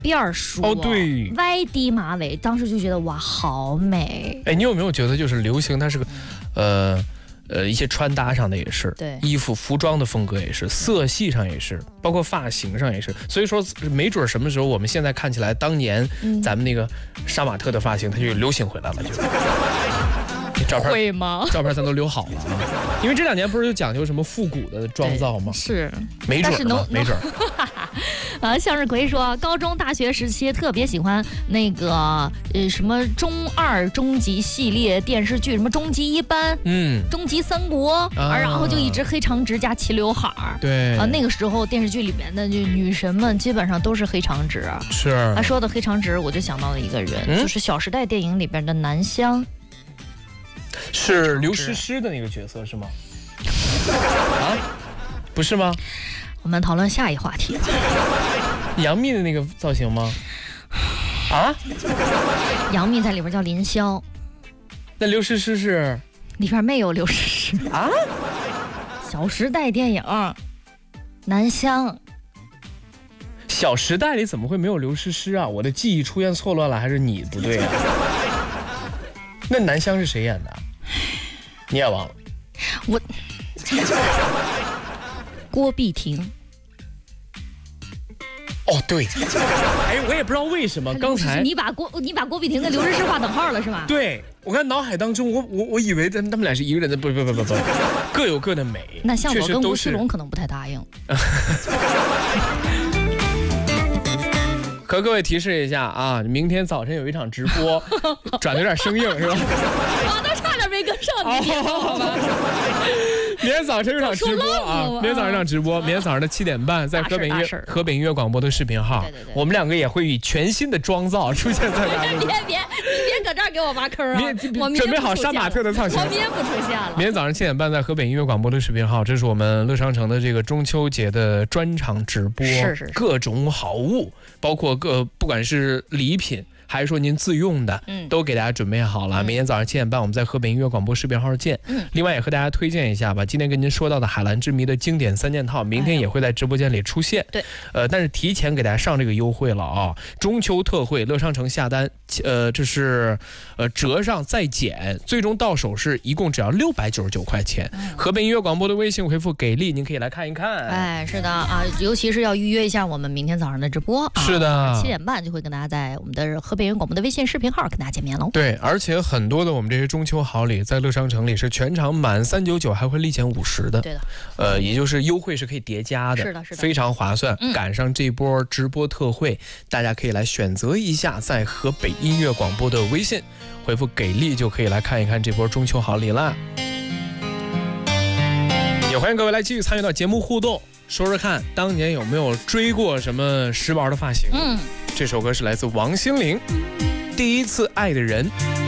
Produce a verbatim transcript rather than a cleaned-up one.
辫梳哦，对， 歪低马尾，当时就觉得哇，好美。 哎，你有没有觉得就是流行它是个，呃呃一些穿搭上的也是， 对， 衣服服装的风格也是，色系上也是，包括发型上也是。所以说，没准什么时候我们现在看起来，当年咱们那个杀马特的发型，它就流行回来了，就。照片会吗？ 照片咱都留好了啊，因为这两年不是就讲究什么复古的妆造吗？ 是， 没准儿，没准儿。 啊，向日葵说，高中、大学时期特别喜欢那个呃什么中二终极系列电视剧，什么终极一班，嗯，终极三国，啊，然后就一直黑长直加齐刘海儿。 对啊，那个时候电视剧里面的就女神们基本上都是黑长直。 是。 啊，说到黑长直，我就想到了一个人，嗯、就是《小时代》电影里边的南湘。 是刘诗诗的那个角色是吗？啊，不是吗？ 我们讨论下一话题吧。 杨幂的那个造型吗？啊？ 杨幂在里边叫林霄。 那刘诗诗是？ 里边没有刘诗诗啊。 小时代电影，南湘。 小时代里怎么会没有刘诗诗啊？我的记忆出现错乱了，还是你不对啊？那南湘是谁演的？你也忘了？ 我郭碧婷。 哦，对。哎，我也不知道为什么刚才你把郭你把郭碧婷跟刘诗诗划等号了是吧？ 对，我看脑海当中，我我我以为他们俩是一个人的，不不不不不，各有各的美。 那像我跟吴奇隆可能不太答应。 和各位提示一下啊，明天早晨有一场直播，转的有点生硬是吧？ 我都差点没跟上你，好吧？ 明天早晨有场直播啊！明天早上有场直播，明天早上的七点半，在河北音乐河北音乐广播的视频号， 对对对， 我们两个也会以全新的妆造出现在大家。 别别别，你别搁这儿给我挖坑啊！我准备好杀马特的造型， 我明天不出现了。 明天早上七点半，在河北音乐广播的视频号，这是我们乐商城的这个中秋节的专场直播， 是是是， 各种好物，包括各不管是礼品。还是说您自用的，嗯，都给大家准备好了。嗯、明天早上七点半，我们在河北音乐广播视频号见。嗯，另外也和大家推荐一下吧，今天跟您说到的海蓝之谜的经典三件套，明天也会在直播间里出现。 对、哎， 呃，但是提前给大家上这个优惠了啊，中秋特惠，乐商城下单，呃，这是呃折上再减，最终到手是一共只要六百九十九块钱。嗯、河北音乐广播的微信回复给力，您可以来看一看。 哎，是的啊，尤其是要预约一下我们明天早上的直播。啊、 是的， 七点半就会跟大家在我们的河北音乐广播的微信视频号跟大家见面喽。 对，而且很多的我们这些中秋好礼，在乐商城里是全场满三九九还会立减五十的。 对的， 呃，也就是优惠是可以叠加的， 是的，是的， 非常划算。 嗯、 赶上这波直播特惠，大家可以来选择一下，在河北音乐广播的微信回复给力，就可以来看一看这波中秋好礼啦。也欢迎各位来继续参与到节目互动，说说看当年有没有追过什么时髦的发型。 嗯， 这首歌是来自王心凌，第一次爱的人。